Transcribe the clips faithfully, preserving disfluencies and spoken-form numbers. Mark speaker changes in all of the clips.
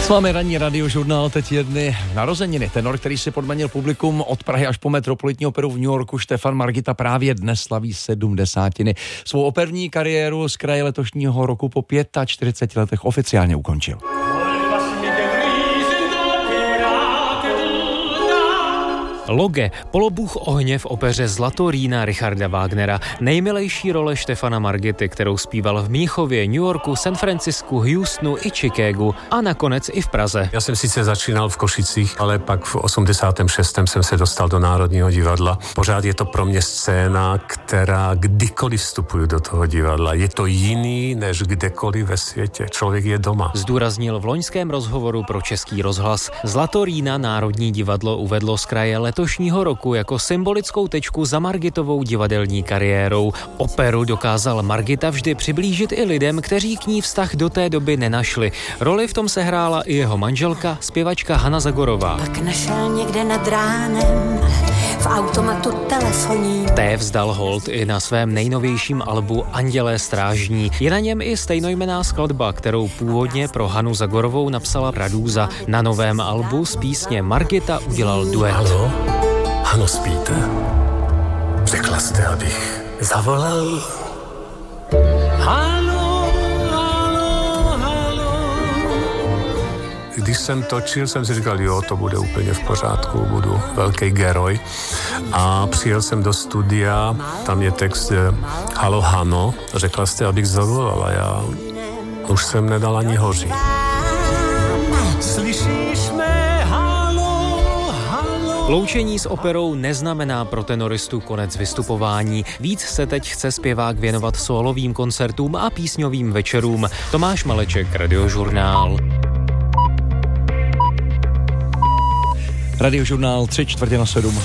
Speaker 1: S vámi ranní radiožurnál, teď jedny narozeniny. Tenor, který si podmanil publikum od Prahy až po metropolitní operu v New Yorku, Štefan Margita právě dnes slaví sedmdesátiny. Svou operní kariéru z kraje letošního roku po čtyřiceti pěti letech oficiálně ukončil.
Speaker 2: Loge, polobůh ohně v opeře Zlatorína Richarda Wagnera, nejmilejší role Štefana Margity, kterou zpíval v Mnichově, New Yorku, San Francisku, Houstonu i Chicagu a nakonec i v Praze.
Speaker 3: Já jsem sice začínal v Košicích, ale pak v osmdesátém šestém jsem se dostal do Národního divadla. Pořád je to pro mě scéna, která kdykoliv vstupuju do toho divadla. Je to jiný než kdekoliv ve světě. Člověk je doma.
Speaker 2: Zdůraznil v loňském rozhovoru pro Český rozhlas. Zlatorína Národní divadlo uvedlo z kraje letošního roku jako symbolickou tečku za Margitovou divadelní kariérou. Operu dokázal Margita vždy přiblížit i lidem, kteří k ní vztah do té doby nenašli. Roli v tom sehrála i jeho manželka, zpěvačka Hana Zagorová.
Speaker 4: Pak našel někde nad ránem v automatu telefoní.
Speaker 2: Té vzdal hold i na svém nejnovějším albu Andělé strážní. Je na něm i stejnojmenná skladba, kterou původně pro Hanu Zagorovou napsala Radúza. Na novém albu z písně Margita udělal duet.
Speaker 3: Halo? Hano, spíte? Řekla jste, abych zavolal? Halo, halo, halo. Když jsem točil, jsem si říkal, jo, to bude úplně v pořádku, budu velký geroj. A přijel jsem do studia, tam je text Halo, Hano, řekla jste, abych zavolal, a já už jsem nedal ani hoří. Slyšíš mě?
Speaker 2: Loučení s operou neznamená pro tenoristu konec vystupování. Víc se teď chce zpěvák věnovat sólovým koncertům a písňovým večerům. Tomáš Maleček, Radiožurnál.
Speaker 1: Radiožurnál tři čtvrtě na sedm.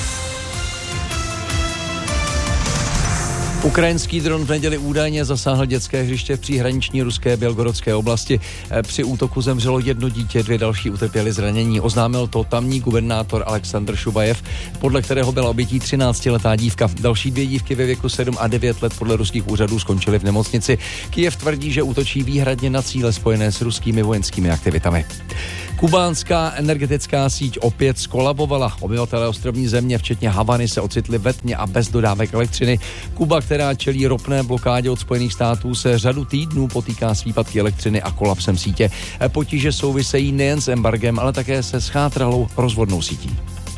Speaker 1: Ukrajinský dron v neděli údajně zasáhl dětské hřiště v příhraniční ruské Bělgorodské oblasti. Při útoku zemřelo jedno dítě, dvě další utrpěly zranění. Oznámil to tamní gubernátor Alexandr Šubajev, podle kterého byla obětí třináctiletá dívka. Další dvě dívky ve věku sedm a devět let podle ruských úřadů skončily v nemocnici. Kyjev tvrdí, že útočí výhradně na cíle spojené s ruskými vojenskými aktivitami. Kubánská energetická síť opět skolabovala. Obyvatelé ostrovní země, včetně Havany, se ocitli ve tmě a bez dodávek elektřiny. Kuba, která čelí ropné blokádě od Spojených států, se řadu týdnů potýká s výpadky elektřiny a kolapsem sítě. Potíže souvisejí nejen s embargem, ale také se schátralou rozvodnou sítí.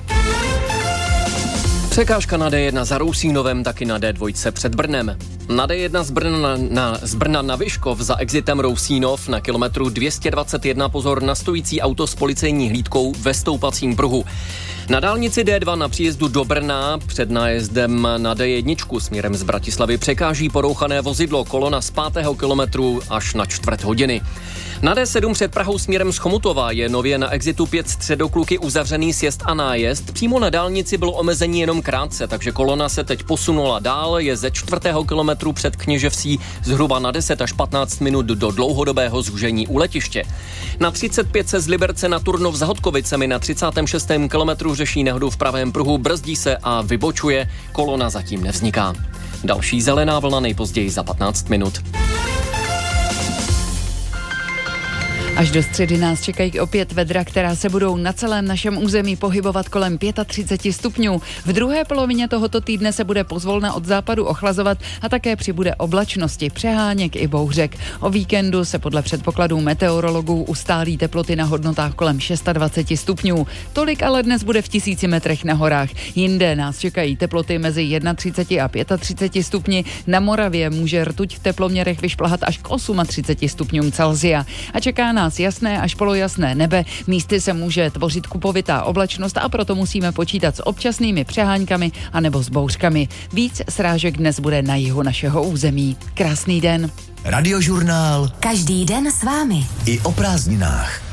Speaker 5: Překážka na D jedna za Rousínovem, taky na D dva před Brnem. Na D jedna z Brna na, z Brna na Vyškov za exitem Rousínov na kilometru dvě stě dvacet jedna pozor na stojící auto s policejní hlídkou ve stoupacím pruhu. Na dálnici D dva na příjezdu do Brna před nájezdem na D jedna směrem z Bratislavy překáží porouchané vozidlo, kolona z pátého kilometru až na čtvrt hodiny. Na D sedm před Prahou směrem z Chomutova je nově na exitu pět Středokluky uzavřený sjezd a nájezd. Přímo na dálnici bylo omezení jenom krátce, takže kolona se teď posunula dál, je ze čtvrtého kilometru před Kněževsí zhruba na deset až patnáct minut do dlouhodobého zúžení u letiště. Na třicet pět se z Liberce na Turnov za Hodkovicemi na třicátém šestém kilometru řeší nehodu v pravém pruhu, brzdí se a vybočuje, kolona zatím nevzniká. Další zelená vlna nejpozději za patnáct minut.
Speaker 6: Až do středy nás čekají opět vedra, která se budou na celém našem území pohybovat kolem třicet pět stupňů. V druhé polovině tohoto týdne se bude pozvolna od západu ochlazovat a také přibude oblačnosti, přeháněk i bouřek. O víkendu se podle předpokladů meteorologů ustálí teploty na hodnotách kolem dvacet šest stupňů. Tolik ale dnes bude v tisíci metrech na horách. Jinde nás čekají teploty mezi třicet jedna a třicet pět stupni. Na Moravě může rtuť v teploměrech vyšplhat až k třicet osm stupňům Celsia. A čeká nás jasné až polojasné nebe, místy se může tvořit kupovitá oblačnost a proto musíme počítat s občasnými přeháňkami anebo s bouřkami. Víc srážek dnes bude na jihu našeho území. Krásný den.
Speaker 7: Radiožurnál.
Speaker 4: Každý den s vámi.
Speaker 7: I o prázdninách.